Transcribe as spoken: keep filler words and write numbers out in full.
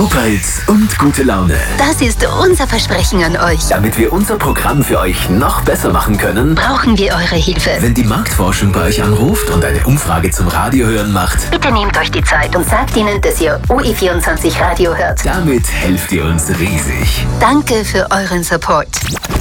Super-Hits und gute Laune. Das ist unser Versprechen an euch. Damit wir unser Programm für euch noch besser machen können, brauchen wir eure Hilfe. Wenn die Marktforschung bei euch anruft und eine Umfrage zum Radiohören macht, bitte nehmt euch die Zeit und sagt ihnen, dass ihr O E vierundzwanzig Radio hört. Damit helft ihr uns riesig. Danke für euren Support.